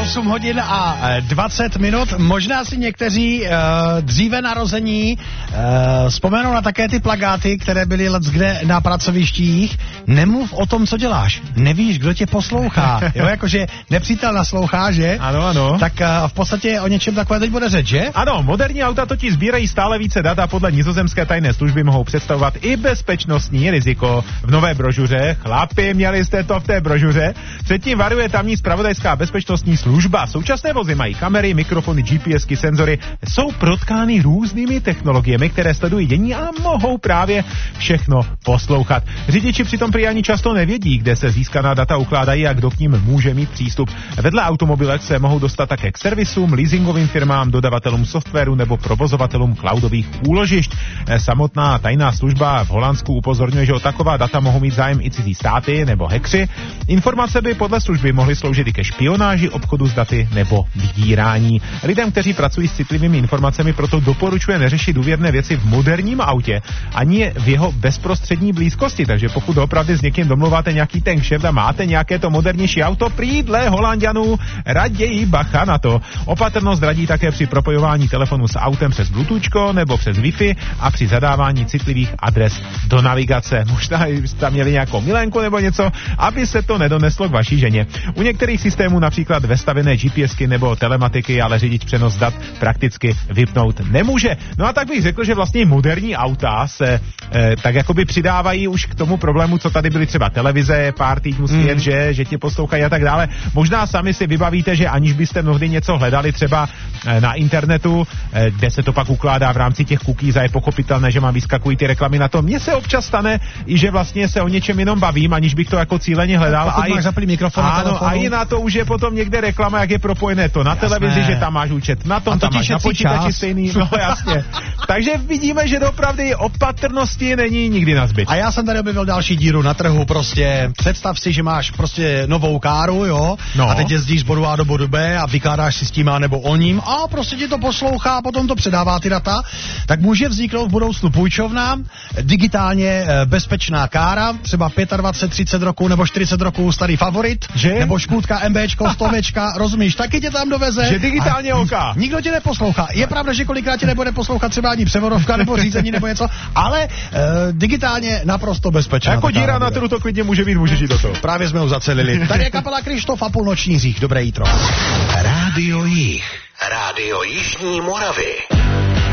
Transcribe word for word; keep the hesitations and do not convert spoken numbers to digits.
osm hodin a dvacet minut. Možná si někteří uh, dříve narození uh, vzpomenou na také ty plakáty, které byly leckde na pracovištích. Nemluv o tom, co děláš. Nevíš, kdo tě poslouchá. Jo, jakože nepřítel naslouchá, že? Ano, ano. Tak uh, v podstatě o něčem takové teď bude řeč, že? Ano, moderní auta totiž sbírají stále více dat a podle nizozemské tajné služby mohou představovat i bezpečnostní riziko. V nové brožuře, chlapi, měli jste to v té brožuře, předtím varuje tamní zpravodajská bezpečnostní služba. Současné vozy mají kamery, mikrofony, GPSky, senzory, jsou protkány různými technologiemi, které sledují dění a mohou právě všechno poslouchat. Řidiči přitom prý ani často nevědí, kde se získaná data ukládají a kdo k ním může mít přístup. Vedle automobilek se mohou dostat také k servisům, leasingovým firmám, dodavatelům softwaru nebo provozovatelům cloudových úložišť. Samotná tajná služba v Holandsku upozorňuje, že o taková data mohou mít zájem i cizí státy nebo hackři. Informace by podle služby mohly sloužit i ke špionáži, obchodu s daty nebo vydírání. Lidem, kteří pracují s citlivými informacemi, proto doporučuje neřešit důvěrné věci v moderním autě ani v jeho bezprostřední blízkosti. Takže pokud opravdu s někým domluváte nějaký ten kšeft a máte nějaké to modernější auto, prý dle Holanďanů raději bacha na to. Opatrnost radí také při propojování telefonu s autem přes Bluetooth nebo přes Wi-Fi a při zadávání citlivých adres do navigace. Možná jste tam měli nějakou milenku nebo něco, aby se to nedoneslo k vaší ženě. U některých systémů, například vestavené GPSky nebo telematiky, ale řidič přenos dat prakticky vypnout nemůže. No a tak bych řekl, že vlastně moderní auta se eh, tak jakoby přidávají už k tomu problému, co tady byly třeba televize, pár týdnů zpět, mm. že, že tě poslouchají a tak dále. Možná sami si vybavíte, že aniž byste mnohdy něco hledali třeba eh, na internetu, eh, kde se to pak ukládá v rámci těch cookies a je pochopitelné, že mám vyskakují ty reklamy na to. Mně se občas stane, i že vlastně se o něčem jenom bavím, aniž bych to jako cíleně hledal. A máš zaplý mikrofon na telefonu. A i na to už je potom někde reklama, jak je propojené to na jasné. televizi, že tam máš účet, na tom tam máš na počítači stejný, no jasně. Takže vidíme, že opravdu opatrnosti není nikdy na zbyt. A já jsem tady objevil další díru na trhu, prostě představ si, že máš prostě novou káru, jo, no. A teď jezdíš z bodu A do bodu B a vykládáš si s tím a nebo o ním a prostě ti to poslouchá a potom to předává ty data, tak může vzniknout v budoucnu půjčovna, digitálně bezpečná kára, třeba dvacet pět třicet roků nebo čtyřicet roků starý favorit, že? Nebo škůdka, MBčko, stovečka, rozumíš, taky tě tam doveze. Že digitálně oka. Nikdo tě neposlouchá. Je pravda, že kolikrát tě nebude poslouchat třeba ani převodovka nebo řízení nebo něco, ale e, digitálně naprosto bezpečná. Jako díra na trhu to klidně může být, může žít do toho. Právě jsme ho zacelili. Tady je kapela Krištof a Půlnoční hřích. Dobré jítro. Rádio Jih. Rádio Jižní Moravy.